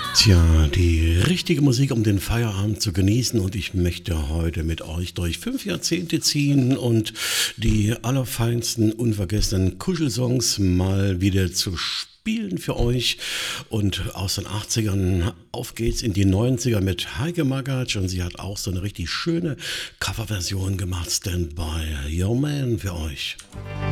Tja, die richtige Musik, um den Feierabend zu genießen, und ich möchte heute mit euch durch 5 Jahrzehnte ziehen und die allerfeinsten, unvergessenen Kuschelsongs mal wieder zu spielen für euch. Und aus den 80ern auf geht's in die 90er mit Heike Makatsch, und sie hat auch so eine richtig schöne Coverversion gemacht, Stand By Your Man, für euch.